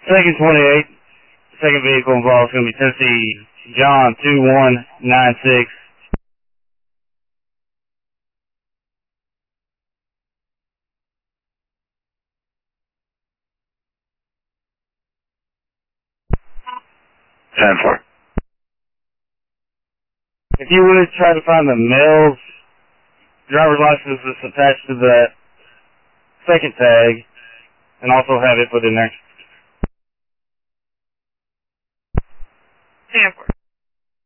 Second 28, second vehicle involved is going to be Tennessee John 2196. If you would try to find the male's driver's license that's attached to that second tag, and also have it put in there. 10-4.